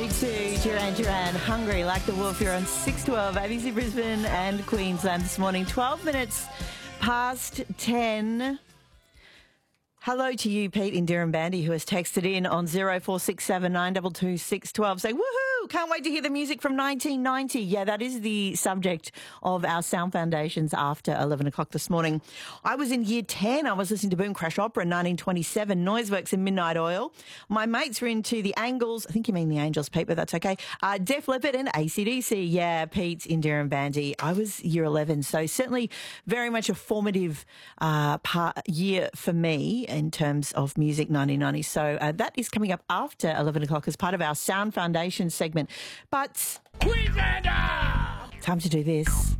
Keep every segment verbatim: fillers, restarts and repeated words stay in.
to Duran Duran, Hungry Like the Wolf. You're on six twelve, A B C Brisbane and Queensland this morning. twelve minutes past ten. Hello to you, Pete in Dirranbandy, who has texted in on zero four six seven nine two two six one two saying, woohoo, can't wait to hear the music from nineteen ninety. Yeah, that is the subject of our Sound Foundations after eleven o'clock this morning. I was in year ten. I was listening to Boom Crash Opera in nineteen twenty-seven, Noiseworks and Midnight Oil. My mates were into the Angles. I think you mean the Angels, Pete, but that's okay. Uh, Def Leppard and A C D C. Yeah, Pete in Dirranbandy. I was year eleven, so certainly very much a formative uh, part, year for me in terms of music, nineteen ninety. So uh, that is coming up after eleven o'clock as part of our Sound Foundation segment. But Queenslander! Time to do this.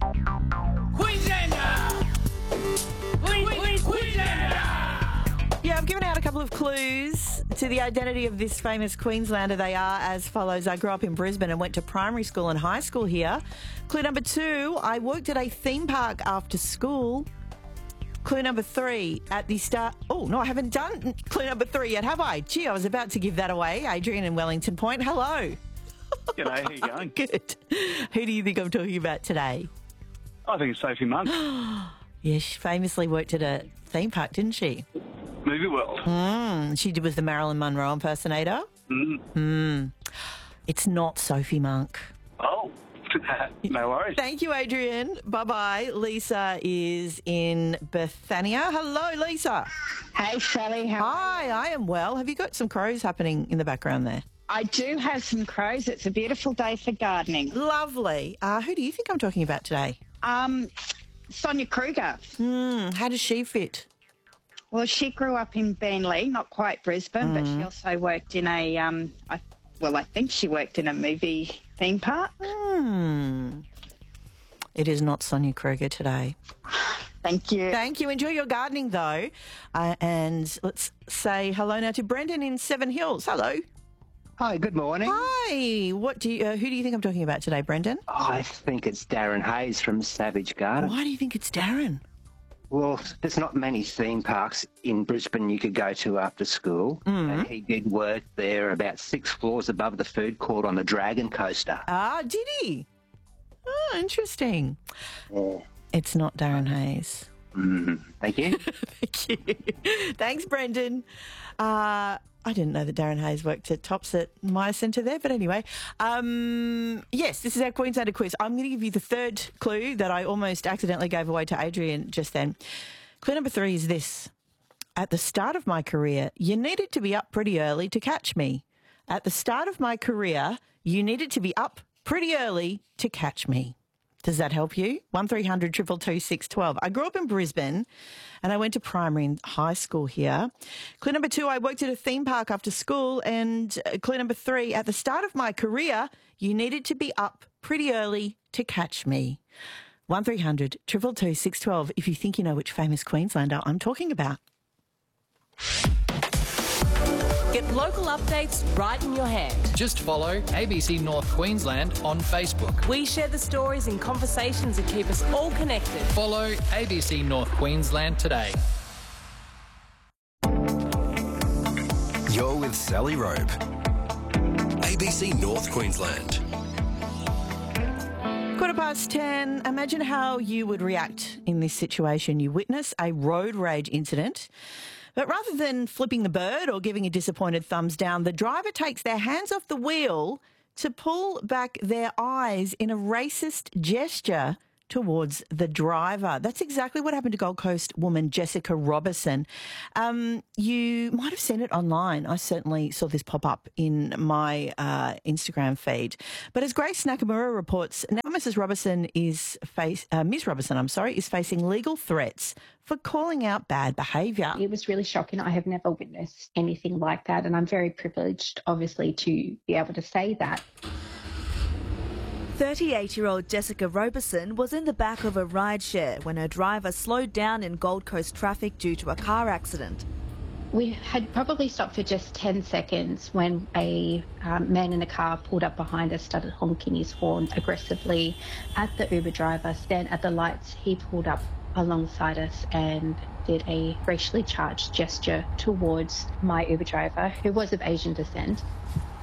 Queenslander! Queen, Queen, Queenslander! Yeah, I've given out a couple of clues to the identity of this famous Queenslander. They are as follows. I grew up in Brisbane and went to primary school and high school here. Clue number two, I worked at a theme park after school. Clue number three, at the start... Oh, no, I haven't done clue number three yet, have I? Gee, I was about to give that away. Adrian in Wellington Point, hello. G'day, how you going? Good. Who do you think I'm talking about today? I think it's Sophie Monk. Yeah, she famously worked at a theme park, didn't she? Movie World. Mm, she did was the Marilyn Monroe impersonator. Mm. Mm. It's not Sophie Monk. Oh, no worries. Thank you, Adrian. Bye-bye. Lisa is in Bethania. Hello, Lisa. Hey, Sally. How are Hi, you? I am well. Have you got some crows happening in the background there? I do have some crows. It's a beautiful day for gardening. Lovely. Uh, who do you think I'm talking about today? Um, Sonia Kruger. Hmm, how does she fit? Well, she grew up in Beenleigh, not quite Brisbane, but she also worked in a, um, I, well, I think she worked in a movie theme park. Hmm. It is not Sonia Kruger today. Thank you. Thank you. Enjoy your gardening, though. Uh, and let's say hello now to Brendan in Seven Hills. Hello. Hi, good morning. Hi. What do you? Uh, who do you think I'm talking about today, Brendan? I think it's Darren Hayes from Savage Garden. Why do you think it's Darren? Well, there's not many theme parks in Brisbane you could go to after school. And he did work there about six floors above the food court on the Dragon Coaster. Ah, did he? Oh, interesting. Yeah. It's not Darren Hayes. Mm, thank you. Thank you. Thanks, Brendan. Uh, I didn't know that Darren Hayes worked at Tops at Myer Centre there, but anyway. Um, yes, this is our Queenslander quiz. I'm going to give you the third clue that I almost accidentally gave away to Adrian just then. Clue number three is this. At the start of my career, you needed to be up pretty early to catch me. At the start of my career, you needed to be up pretty early to catch me. Does that help you? one three hundred two two two six one two. I grew up in Brisbane and I went to primary and high school here. Clue number two, I worked at a theme park after school. And uh, clue number three, at the start of my career, you needed to be up pretty early to catch me. one three hundred two two two six one two if you think you know which famous Queenslander I'm talking about. Get local updates right in your hand. Just follow A B C North Queensland on Facebook. We share the stories and conversations that keep us all connected. Follow A B C North Queensland today. You're with Sally Rope. A B C North Queensland. Quarter past ten. Imagine how you would react in this situation. You witness a road rage incident. But rather than flipping the bird or giving a disappointed thumbs down, the driver takes their hands off the wheel to pull back their eyes in a racist gesture towards the driver. That's exactly what happened to Gold Coast woman Jessica Robertson. Um, you might have seen it online. I certainly saw this pop up in my uh, Instagram feed. But as Grace Nakamura reports, now Missus Robertson is face uh, Miz Robertson, I'm sorry, is facing legal threats for calling out bad behaviour. It was really shocking. I have never witnessed anything like that, and I'm very privileged, obviously, to be able to say that. thirty-eight-year-old Jessica Robertson was in the back of a rideshare when her driver slowed down in Gold Coast traffic due to a car accident. We had probably stopped for just ten seconds when a um, man in a car pulled up behind us, started honking his horn aggressively at the Uber driver. Then at the lights, he pulled up alongside us and did a racially charged gesture towards my Uber driver, who was of Asian descent.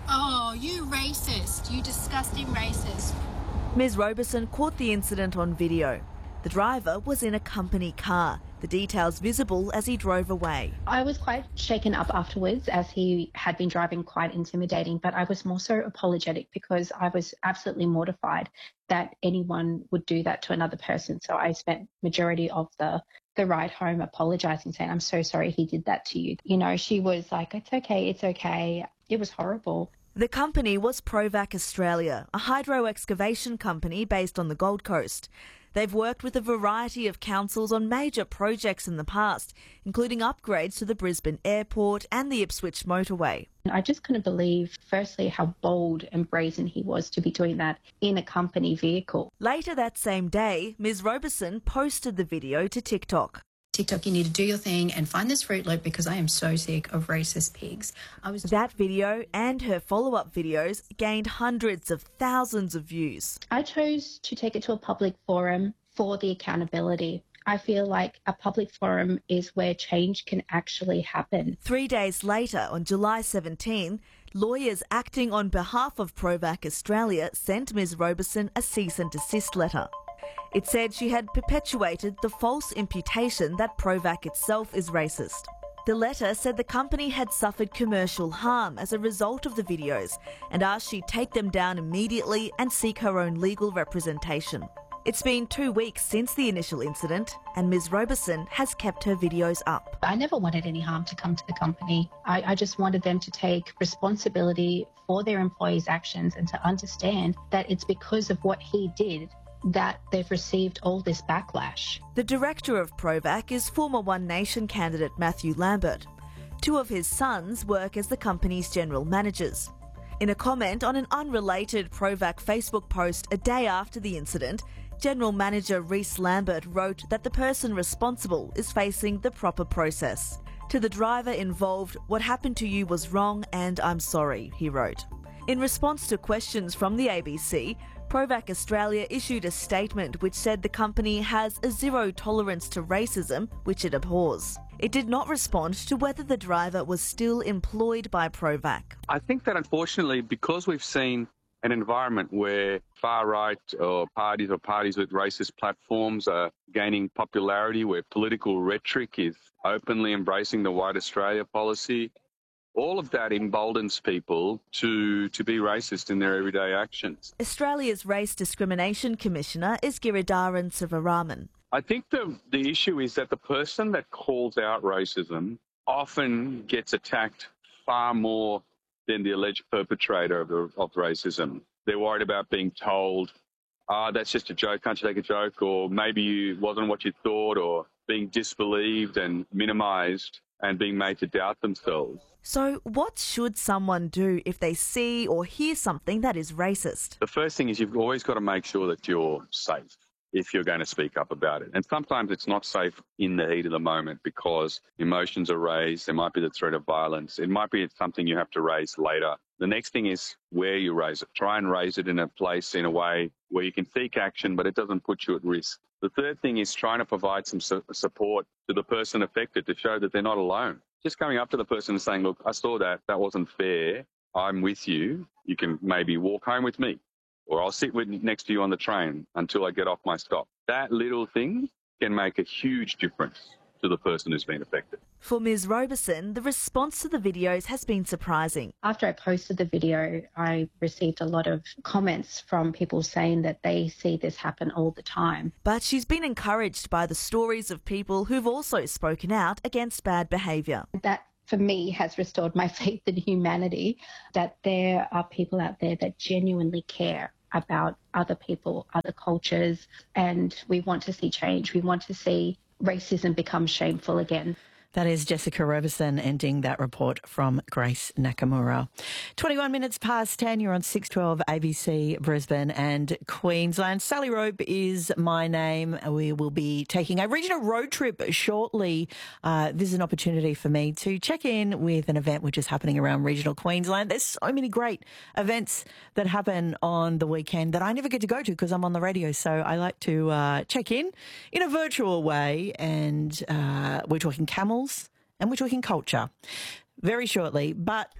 Oh, you racist. You disgusting racist. Miz Roberson caught the incident on video. The driver was in a company car, the details visible as he drove away. I was quite shaken up afterwards, as he had been driving quite intimidating, but I was more so apologetic because I was absolutely mortified that anyone would do that to another person. So I spent majority of the the ride home apologising, saying, I'm so sorry he did that to you. You know, she was like, it's okay, it's okay. It was horrible. The company was Provac Australia, a hydro excavation company based on the Gold Coast. They've worked with a variety of councils on major projects in the past, including upgrades to the Brisbane Airport and the Ipswich motorway. I just couldn't believe, firstly, how bold and brazen he was to be doing that in a company vehicle. Later that same day, Miz Roberson posted the video to TikTok. TikTok, you need to do your thing and find this Fruit Loop because I am so sick of racist pigs. I was That video and her follow-up videos gained hundreds of thousands of views. I chose to take it to a public forum for the accountability. I feel like a public forum is where change can actually happen. Three days later, on July seventeenth, lawyers acting on behalf of Provac Australia sent Miz Roberson a cease and desist letter. It said she had perpetuated the false imputation that Provac itself is racist. The letter said the company had suffered commercial harm as a result of the videos and asked she take them down immediately and seek her own legal representation. It's been two weeks since the initial incident and Miz Roberson has kept her videos up. I never wanted any harm to come to the company. I, I just wanted them to take responsibility for their employees' actions and to understand that it's because of what he did that they've received all this backlash. The director of Provac is former One Nation candidate Matthew Lambert. Two of his sons work as the company's general managers. In a comment on an unrelated Provac Facebook post a day after the incident, General Manager Rhys Lambert wrote that the person responsible is facing the proper process. To the driver involved, what happened to you was wrong and I'm sorry, he wrote. In response to questions from the A B C, Provac Australia issued a statement which said the company has a zero tolerance to racism, which it abhors. It did not respond to whether the driver was still employed by Provac. I think that unfortunately, because we've seen an environment where far-right or parties or parties with racist platforms are gaining popularity, where political rhetoric is openly embracing the White Australia policy, all of that emboldens people to, to be racist in their everyday actions. Australia's Race Discrimination Commissioner is Giridharan Sivaraman. I think the, the issue is that the person that calls out racism often gets attacked far more than the alleged perpetrator of, the, of racism. They're worried about being told, ah, oh, that's just a joke, can't you take a joke? Or maybe it wasn't what you thought, or being disbelieved and minimised and being made to doubt themselves. So what should someone do if they see or hear something that is racist? The first thing is you've always got to make sure that you're safe if you're going to speak up about it. And sometimes it's not safe in the heat of the moment because emotions are raised. There might be the threat of violence. It might be something you have to raise later. The next thing is where you raise it. Try and raise it in a place, in a way where you can seek action, but it doesn't put you at risk. The third thing is trying to provide some su- support to the person affected to show that they're not alone. Just coming up to the person and saying, look, I saw that, that wasn't fair, I'm with you, you can maybe walk home with me, or I'll sit with, next to you on the train until I get off my stop. That little thing can make a huge difference to the person who's been affected. For Miz Roberson, the response to the videos has been surprising. After I posted the video, I received a lot of comments from people saying that they see this happen all the time. But she's been encouraged by the stories of people who've also spoken out against bad behaviour. That, for me, has restored my faith in humanity, that there are people out there that genuinely care about other people, other cultures, and we want to see change. We want to see racism becomes shameful again. That is Jessica Roberson ending that report from Grace Nakamura. twenty-one minutes past ten, you're on six twelve A B C Brisbane and Queensland. Sally Rope is my name. We will be taking a regional road trip shortly. Uh, this is an opportunity for me to check in with an event which is happening around regional Queensland. There's so many great events that happen on the weekend that I never get to go to because I'm on the radio. So I like to uh, check in in a virtual way, and uh, we're talking camels and we're talking culture very shortly. But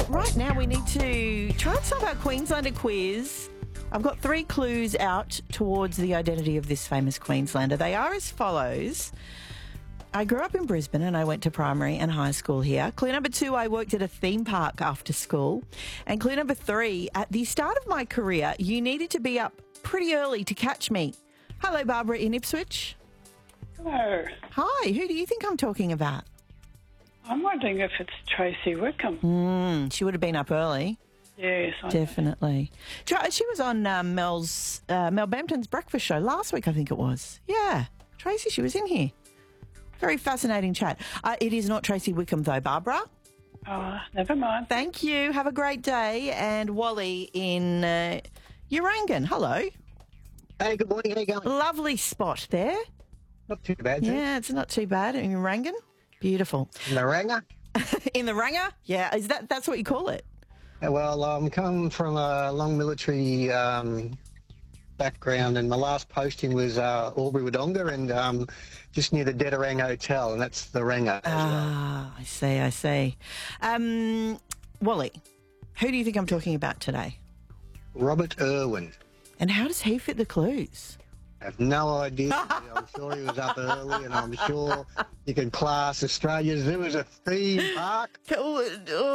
right now we need to try and solve our Queenslander quiz. I've got three clues out towards the identity of this famous Queenslander. They are as follows. I grew up in Brisbane and I went to primary and high school here. Clue number two, I worked at a theme park after school. And clue number three, at the start of my career, you needed to be up pretty early to catch me. Hello, Barbara in Ipswich. Hello. Hi, who do you think I'm talking about? I'm wondering if it's Tracy Wickham. Mm, she would have been up early. Yes, I Definitely. Tra- She was on um, Mel's uh, Mel Bampton's breakfast show last week, I think it was. Yeah, Tracy, she was in here. Very fascinating chat. Uh, it is not Tracy Wickham, though, Barbara. Oh, never mind. Thank you. Have a great day. And Wally in uh, Urangan. Hello. Hey, good morning. How you going? Lovely spot there. Not too bad, too. Yeah, it's not too bad in Urangan. Beautiful. In the Ranger? In the Ranger? Yeah, is that that's what you call it? Yeah, well, I'm coming from a long military um, background, and my last posting was uh, Albury Wodonga, and um, just near the Dedarang Hotel, and that's the Ranger. Ah, I see, I see. Um, Wally, who do you think I'm talking about today? Robert Irwin. And how does he fit the clues? I have no idea. I'm sure he was up early, and I'm sure you can class Australia Zoo as a theme park. Oh,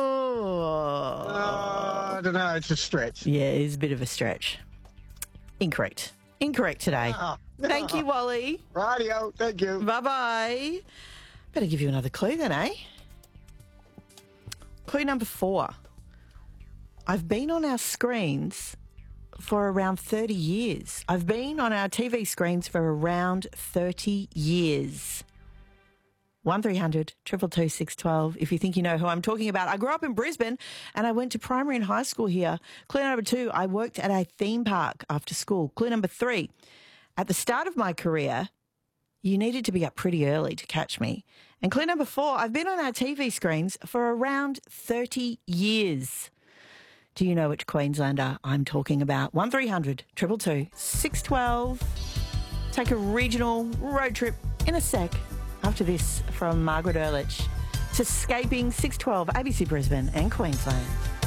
uh, I don't know. It's a stretch. Yeah, it's a bit of a stretch. Incorrect. Incorrect today. Oh, Thank you, Wally. Rightio. Thank you. Bye-bye. Better give you another clue then, eh? Clue number four. I've been on our screens for around thirty years. I've been on our T V screens for around thirty years. one three hundred, two two two, six one two if you think you know who I'm talking about. I grew up in Brisbane and I went to primary and high school here. Clue number two, I worked at a theme park after school. Clue number three, at the start of my career, you needed to be up pretty early to catch me. And clue number four, I've been on our T V screens for around thirty years. Do you know which Queenslander I'm talking about? one three hundred, two two two, six one two. Take a regional road trip in a sec after this from Margaret Ehrlich. It's Escaping six twelve, A B C Brisbane and Queensland.